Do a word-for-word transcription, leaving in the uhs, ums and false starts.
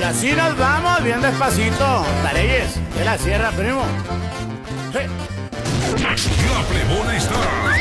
así nos vamos, bien despacito. Tareyes, de la sierra, primo. Sí. La plebona está